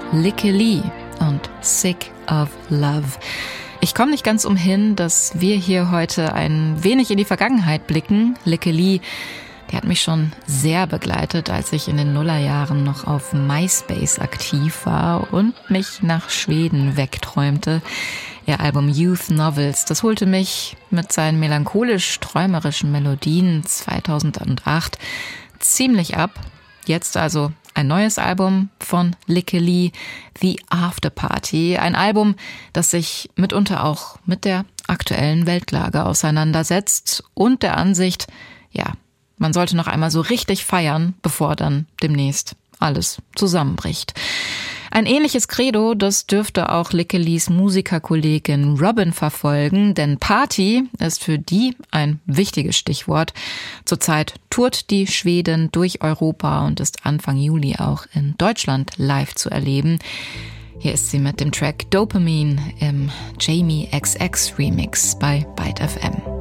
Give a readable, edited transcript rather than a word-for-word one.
Lykke Li und Sick of Love. Ich komme nicht ganz umhin, dass wir hier heute ein wenig in die Vergangenheit blicken. Lykke Li, die hat mich schon sehr begleitet, als ich in den Nullerjahren noch auf MySpace aktiv war und mich nach Schweden wegträumte. Ihr Album Youth Novels, das holte mich mit seinen melancholisch-träumerischen Melodien 2008 ziemlich ab. Jetzt also ein neues Album von Lykke Li, The After Party. Ein Album, das sich mitunter auch mit der aktuellen Weltlage auseinandersetzt und der Ansicht, ja, man sollte noch einmal so richtig feiern, bevor dann demnächst alles zusammenbricht. Ein ähnliches Credo, das dürfte auch Lykke Lis Musikerkollegin Robyn verfolgen, denn Party ist für die ein wichtiges Stichwort. Zurzeit tourt die Schwedin durch Europa und ist Anfang Juli auch in Deutschland live zu erleben. Hier ist sie mit dem Track Dopamine im Jamie XX Remix bei Byte FM.